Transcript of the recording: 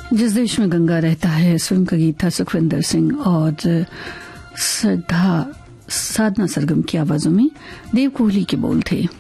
जिस देश में गंगा रहता है स्वयं का गीत था सुखविंदर सिंह और साधना सरगम की आवाजों में। देव कोहली के बोल थे।